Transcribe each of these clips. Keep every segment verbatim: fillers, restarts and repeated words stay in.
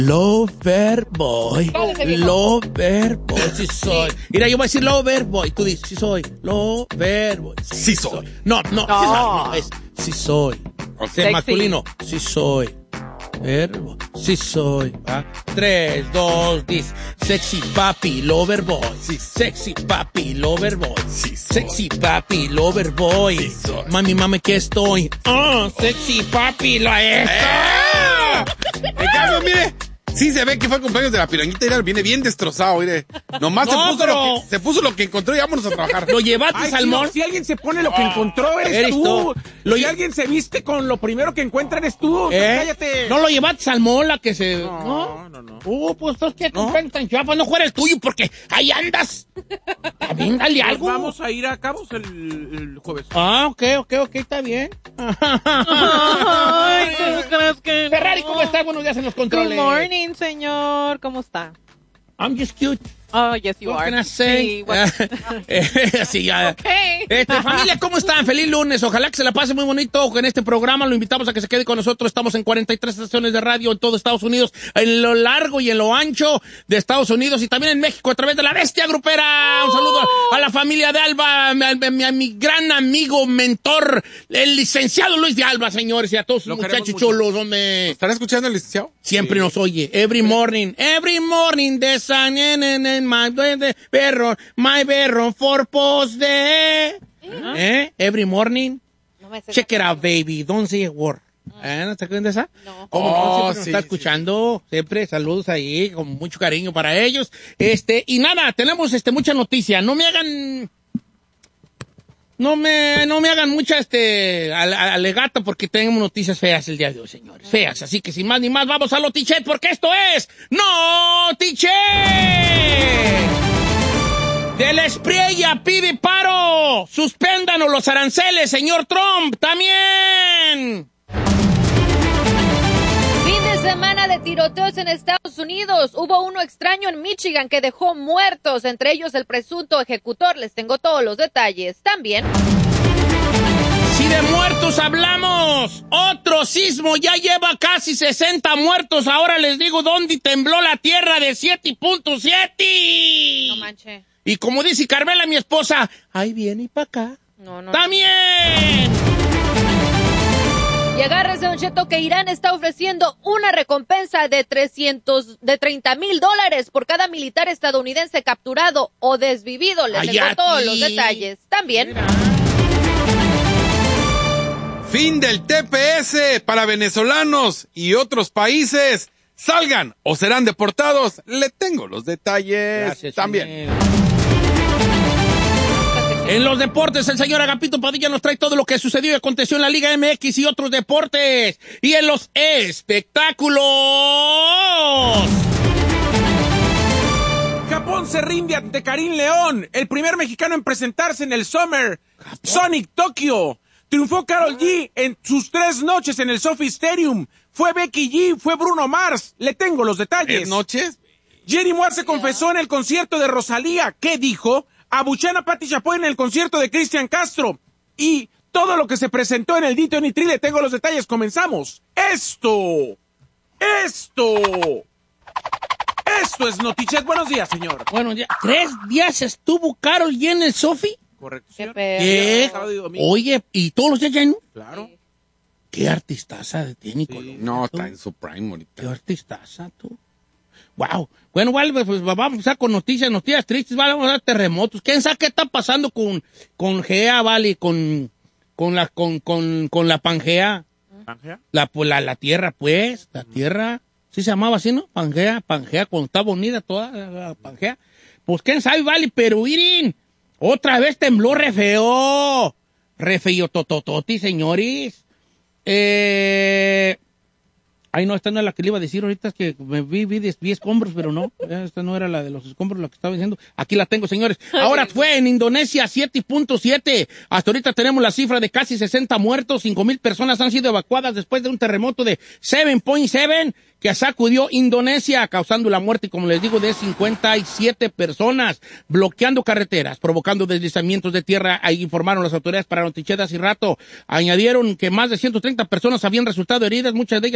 Loverboy, Loverboy, sí soy. Mira, yo voy a decir Loverboy, tú dices, sí soy. Loverboy, sí, sí soy. No, no, no. Sí soy, no, es sí soy. Okay. Es masculino, sí soy. Verbo, sí soy. ¿Ah? Tres, dos, diez. Sexy papi, Loverboy. Sí, sexy papi, Loverboy. Sí, soy. Sexy papi, Loverboy. Sí, soy. Mami, mami, que estoy. Oh, sexy papi, lo es. En cambio, mire, sí se ve que fue el cumpleaños de la piranguita, mira, viene bien destrozado, mire. Nomás No, se, puso pero- lo que, se puso lo que encontró y vámonos a trabajar. Lo llevaste, Ay, Salmón. Chino, si alguien se pone lo que encontró, eres, Eres tú. tú. Lo si lle- alguien se viste con lo primero que encuentra, eres tú. ¿Eh? Cállate. No lo llevaste al mola que se... No, no, no. Uh, pues tú que cumpleaños tan chafa, no fuera el tuyo porque ahí andas. También dale Nos algo. vamos a ir a Cabos el, el jueves. Ah, ok, ok, ok, está bien. Ay, ¿cómo crees que no? Ferrari, ¿cómo estás? Buenos días en los controles. Good morning, señor. ¿Cómo está? I'm just cute. Oh, yes, you What are. can I say? Sí, what- Eh, sí, ya. Okay. Este, familia, ¿cómo están? Feliz lunes. Ojalá que se la pase muy bonito en este programa. Lo invitamos a que se quede con nosotros. Estamos en cuarenta y tres estaciones de radio en todo Estados Unidos, en lo largo y en lo ancho de Estados Unidos y también en México a través de la Bestia Grupera. Un saludo a la familia de Alba, a mi, a mi- a mi gran amigo, mentor, el licenciado Luis de Alba, señores, y a todos sus Lo queremos muchachos mucho. chulos, hombre. ¿Estará escuchando el licenciado? Siempre nos oye. Every morning. Every morning. The sun in, in, in my the berro. My berro for post de. ¿Eh? Every morning. No me sé Check it esa out, baby. Don't say a word. ¿Eh? ¿No te acuerdas de esa? No. ¿Cómo Oh, no? Siempre nos sí, está sí, escuchando. Siempre saludos ahí, con mucho cariño para ellos. Este, y nada, tenemos este mucha noticia. No me hagan. No me, no me hagan mucha este ale- alegata porque tenemos noticias feas el día de hoy, señores. Feas. Así que sin más ni más, vamos a Notichet porque esto es Notichet. Del Espriella pide paro. Suspéndanos los aranceles, señor Trump. También. Fin de semana de tiroteos en Estados Unidos. Hubo uno extraño en Michigan que dejó muertos, entre ellos el presunto ejecutor. Les tengo todos los detalles. También, Si de muertos hablamos, otro sismo ya lleva casi sesenta muertos. Ahora les digo dónde tembló la tierra de siete punto siete. no manche. Y como dice Carmela, mi esposa, ahí viene y para acá. No, no. También. Y agárrese, Don Cheto, que Irán está ofreciendo una recompensa de trescientos, de treinta mil dólares por cada militar estadounidense capturado o desvivido. Les Ay, tengo a todos ti. los detalles. También, Fin del T P S para venezolanos y otros países. Salgan o serán deportados. Le tengo los detalles. Gracias, también. señor. En los deportes, el señor Agapito Padilla nos trae todo lo que sucedió y aconteció en la Liga M X y otros deportes. Y en los espectáculos. Japón se rinde ante Karim León, el primer mexicano en presentarse en el Summer Sonic Tokyo. Triunfó Karol G en sus tres noches en el Sophie Stadium. Fue Becky G, fue Bruno Mars. Le tengo los detalles. ¿Tres noches? Jenny Moore se confesó en el concierto de Rosalía. ¿Qué dijo? Abuchean a Pati Chapoy en el concierto de Cristian Castro. Y todo lo que se presentó en el Dito Nitri, le tengo los detalles. Comenzamos. Esto. Esto. Esto es Notichet. Buenos días, señor. Bueno, ya, tres días estuvo Karol G en el Sofi. Correcto, qué señor. pedo. ¿Qué? Sábado y domingo. Oye, ¿y todos los días lleno? Claro. ¿Qué artistaza tiene Colombia? No, tú? está en su prime ¿Qué ahorita. artistaza tú? Wow. Bueno, vale, pues vamos a empezar con noticias, noticias tristes, vale, vamos a dar terremotos. ¿Quién sabe qué está pasando con, con Gea, vale, con, con la, con, con, con la Pangea? ¿Pangea? La, pues, la, la tierra, pues, la tierra, sí se llamaba así, ¿no? Pangea, Pangea, cuando estaba unida toda la Pangea. Pues quién sabe, vale, pero Irin, otra vez tembló re feo, re feo totototi, señores. Eh... Ay, no, esta no es la que le iba a decir ahorita, es que me vi, vi, vi escombros, pero no, esta no era la de los escombros, la que estaba diciendo. Aquí la tengo, señores. Ahora fue en Indonesia, siete punto siete. Hasta ahorita tenemos la cifra de casi sesenta muertos, cinco mil personas han sido evacuadas después de un terremoto de siete punto siete que sacudió Indonesia, causando la muerte, como les digo, de cincuenta y siete personas, bloqueando carreteras, provocando deslizamientos de tierra. Ahí informaron las autoridades para Notichet hace rato. Añadieron que más de ciento treinta personas habían resultado heridas, muchas de ellas con fracturas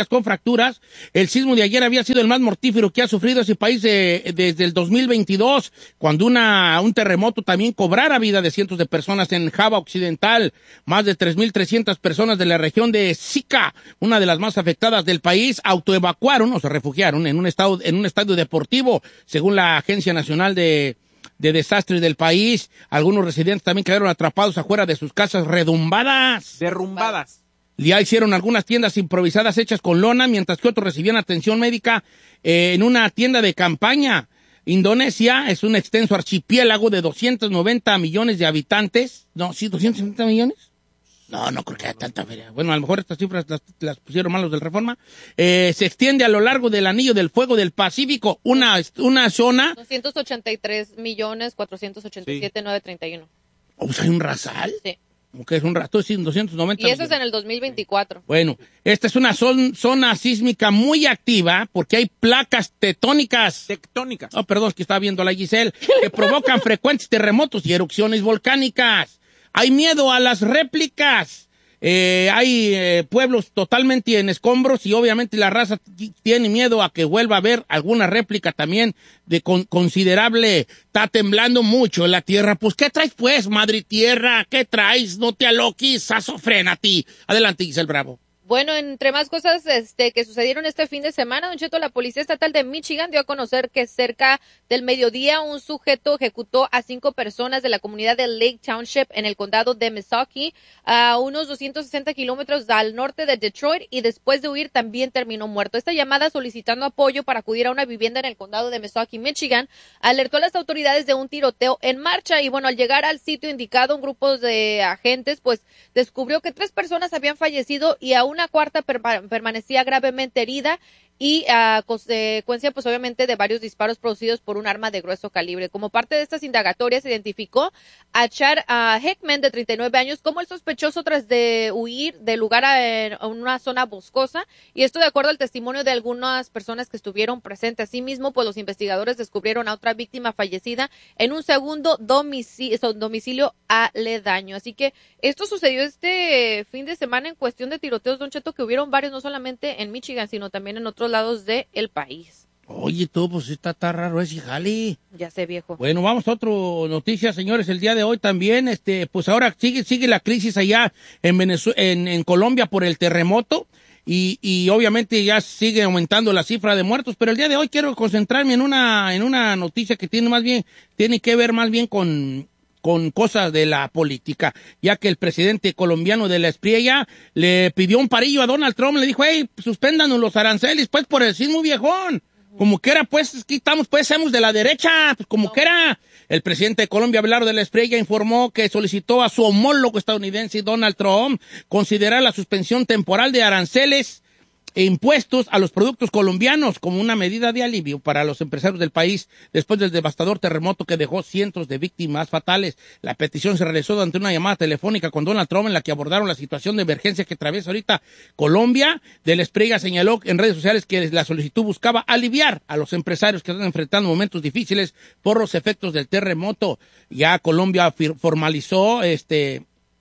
fracturas. El sismo de ayer había sido el más mortífero que ha sufrido ese país eh, desde el dos mil veintidós, cuando una, un terremoto también cobrara vida de cientos de personas en Java Occidental. Más de tres mil trescientas personas de la región de Sica, una de las más afectadas del país, autoevacuaron o se refugiaron en un, estado, en un estadio deportivo, según la Agencia Nacional de... de desastres del país. Algunos residentes también quedaron atrapados afuera de sus casas redumbadas. Derrumbadas. Ya hicieron algunas tiendas improvisadas hechas con lona, mientras que otros recibían atención médica eh, en una tienda de campaña. Indonesia es un extenso archipiélago de doscientos noventa millones de habitantes. No, sí, doscientos noventa millones. No, no creo que haya tanta feria. Bueno, a lo mejor estas cifras las, las pusieron malos del Reforma. Eh, se extiende a lo largo del Anillo del Fuego del Pacífico, una, una zona... doscientos ochenta y tres millones cuatrocientos ochenta y siete mil novecientos treinta y uno. O sea, hay un rasal. Sí. Que es un rato, sí, doscientos noventa Y eso millones. es en el dos mil veinticuatro. Bueno, esta es una zon, zona sísmica muy activa porque hay placas tectónicas. Tectónicas. Oh, perdón, es que estaba viendo a la Giselle. Que provocan frecuentes terremotos y erupciones volcánicas. Hay miedo a las réplicas. Eh, hay eh, pueblos totalmente en escombros y obviamente la raza t- tiene miedo a que vuelva a haber alguna réplica también de con, considerable. Está temblando mucho la tierra. Pues, ¿qué traes pues, madre tierra? ¿Qué traes? No te aloquis, azofrena a ti. Adelante, Giselle Bravo. Bueno, entre más cosas este, que sucedieron este fin de semana, Don Cheto, la Policía Estatal de Michigan dio a conocer que cerca del mediodía un sujeto ejecutó a cinco personas de la comunidad de Lake Township en el condado de Missaukee, a unos doscientos sesenta kilómetros al norte de Detroit, y después de huir también terminó muerto. Esta llamada solicitando apoyo para acudir a una vivienda en el condado de Missaukee, Michigan, alertó a las autoridades de un tiroteo en marcha y bueno, al llegar al sitio indicado, un grupo de agentes pues descubrió que tres personas habían fallecido y aún una cuarta perma- permanecía gravemente herida y a consecuencia, pues obviamente, de varios disparos producidos por un arma de grueso calibre. Como parte de estas indagatorias, se identificó a Chad uh, Heckman, de treinta y nueve años, como el sospechoso tras de huir del lugar a, a una zona boscosa, y esto de acuerdo al testimonio de algunas personas que estuvieron presentes. Asimismo, pues los investigadores descubrieron a otra víctima fallecida en un segundo domicilio, domicilio aledaño. Así que esto sucedió este fin de semana en cuestión de tiroteos, Don Cheto, que hubieron varios, no solamente en Michigan, sino también en otros lados del país. Oye, tú, pues está, está raro ese jali. Ya sé, viejo. Bueno, vamos a otra noticia, señores. El día de hoy también, este, pues ahora sigue, sigue la crisis allá en Venezuela, en, en Colombia por el terremoto. Y, y obviamente ya sigue aumentando la cifra de muertos, pero el día de hoy quiero concentrarme en una, en una noticia que tiene más bien, tiene que ver más bien con, con cosas de la política, ya que el presidente colombiano de la Espriella le pidió un parillo a Donald Trump, le dijo, hey, suspéndanos los aranceles, pues, por el sismo viejón. Como que era, pues, aquí estamos, pues, somos de la derecha, pues, como que era. El presidente de Colombia, Abelardo de la Espriella, informó que solicitó a su homólogo estadounidense, Donald Trump, considerar la suspensión temporal de aranceles e impuestos a los productos colombianos como una medida de alivio para los empresarios del país después del devastador terremoto que dejó cientos de víctimas fatales. La petición se realizó durante una llamada telefónica con Donald Trump en la que abordaron la situación de emergencia que atraviesa ahorita Colombia. De la Espriella señaló en redes sociales que la solicitud buscaba aliviar a los empresarios que están enfrentando momentos difíciles por los efectos del terremoto. Ya Colombia formalizó este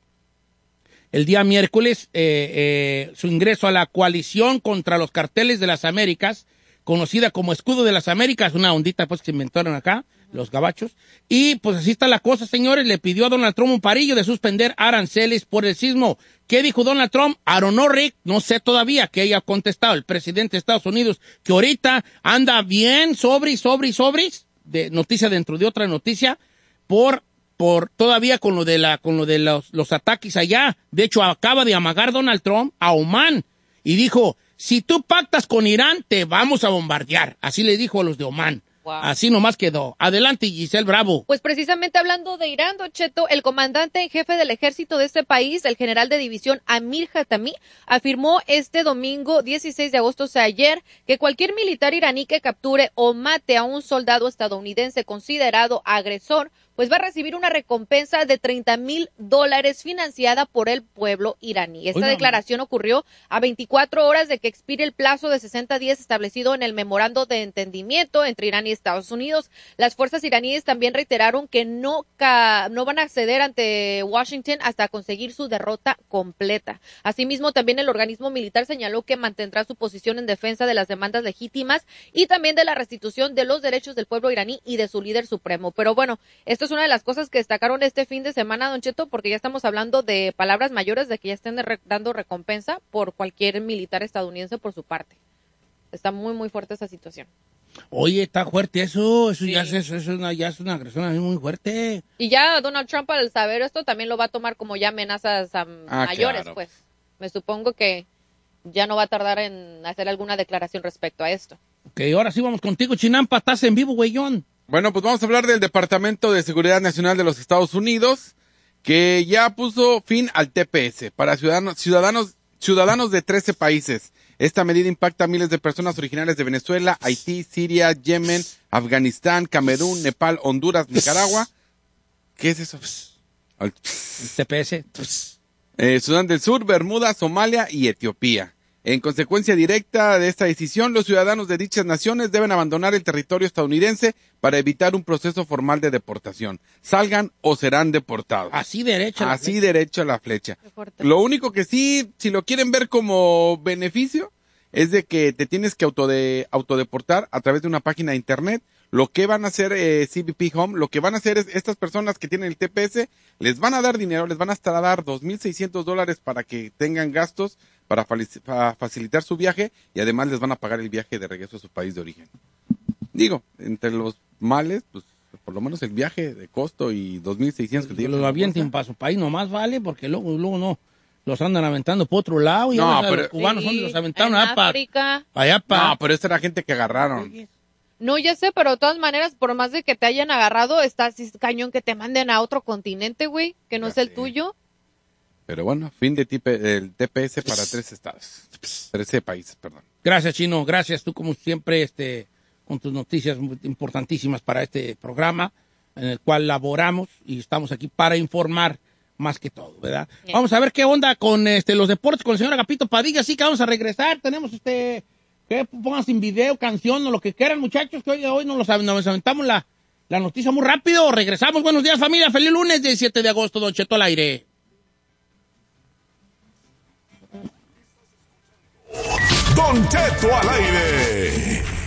el día miércoles eh, eh, su ingreso a la coalición contra los carteles de las Américas, conocida como Escudo de las Américas, una ondita pues que se inventaron acá, los gabachos. Y pues así está la cosa, señores. Le pidió a Donald Trump un parillo de suspender aranceles por el sismo. ¿Qué dijo Donald Trump? I don't know, Rick, no sé todavía qué haya contestado el presidente de Estados Unidos, que ahorita anda bien sobris, sobris, sobris, de noticia dentro de otra noticia, por por todavía con lo de la con lo de los, los ataques allá. De hecho, acaba de amagar Donald Trump a Omán y dijo, si tú pactas con Irán, te vamos a bombardear. Así le dijo a los de Omán. Wow. Así nomás quedó. Adelante, Giselle Bravo. Pues precisamente hablando de Irán, Don Cheto, el comandante en jefe del ejército de este país, el general de división Amir Hatami, afirmó este domingo dieciséis de agosto, o sea, ayer, que cualquier militar iraní que capture o mate a un soldado estadounidense considerado agresor pues va a recibir una recompensa de treinta mil dólares financiada por el pueblo iraní. Esta Oiga, declaración ocurrió a veinticuatro horas de que expire el plazo de sesenta días establecido en el memorando de entendimiento entre Irán y Estados Unidos. Las fuerzas iraníes también reiteraron que no, ca no van a ceder ante Washington hasta conseguir su derrota completa. Asimismo, también el organismo militar señaló que mantendrá su posición en defensa de las demandas legítimas y también de la restitución de los derechos del pueblo iraní y de su líder supremo. Pero bueno, esto es una de las cosas que destacaron este fin de semana, Don Cheto, porque ya estamos hablando de palabras mayores, de que ya estén de re dando recompensa por cualquier militar estadounidense por su parte. Está muy, muy fuerte esa situación. Oye, está fuerte eso, eso, Sí. ya, es, eso es una, ya es una agresión a mí muy fuerte. Y ya Donald Trump, al saber esto, también lo va a tomar como ya amenazas um, Ah, mayores, claro. pues. Me supongo que ya no va a tardar en hacer alguna declaración respecto a esto. Ok, ahora sí vamos contigo, Chinampa, estás en vivo, güeyón. Bueno, pues vamos a hablar del Departamento de Seguridad Nacional de los Estados Unidos, que ya puso fin al T P S para ciudadanos, ciudadanos, ciudadanos de trece países. Esta medida impacta a miles de personas originarias de Venezuela, Haití, Siria, Yemen, Afganistán, Camerún, Nepal, Honduras, Nicaragua. ¿Qué es eso? El T P S. Eh, Sudán del Sur, Bermuda, Somalia y Etiopía. En consecuencia directa de esta decisión, los ciudadanos de dichas naciones deben abandonar el territorio estadounidense para evitar un proceso formal de deportación. Salgan o serán deportados. Así derecha. Así derecho a la flecha. Qué fuerte. Lo único que sí, si lo quieren ver como beneficio, es de que te tienes que autode, autodeportar a través de una página de internet. Lo que van a hacer eh, C B P Home, lo que van a hacer es estas personas que tienen el T P S, les van a dar dinero, les van a hasta dar dos mil seiscientos dólares para que tengan gastos para, para facilitar su viaje y además les van a pagar el viaje de regreso a su país de origen. Digo, entre los males, pues por lo menos el viaje de costo y dos mil seiscientos que te Que llevan los a la avienten bolsa. para su país nomás vale, porque luego, luego no, los andan aventando por otro lado y No, ahora pero- los cubanos son, Sí, los aventaron en allá para África. allá pa. No, pero esta era gente que agarraron. No, ya sé, pero de todas maneras, por más de que te hayan agarrado, está así cañón que te manden a otro continente, güey, que no Ya es el sé. tuyo. Pero bueno, fin de tipe- del T P S para tres estados. trece países, perdón. Gracias, Chino, gracias. Tú como siempre, este, con tus noticias muy importantísimas para este programa, en el cual laboramos y estamos aquí para informar más que todo, ¿verdad? Bien. Vamos a ver qué onda con este los deportes con el señor Agapito Padilla, así que vamos a regresar. Tenemos este, que pongan sin video, canción o lo que quieran, muchachos, que hoy, hoy nos, los, nos aventamos la, la noticia muy rápido. Regresamos. Buenos días, familia. Feliz lunes, diecisiete de agosto, Don Cheto al aire. Don Cheto al aire.